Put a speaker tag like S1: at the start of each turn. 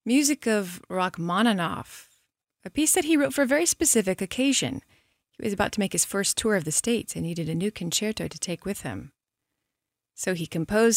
S1: Music of Rachmaninoff, a piece that he wrote for a very specific occasion. He was about to make his first tour of the States and needed a new concerto to take with him. So he composed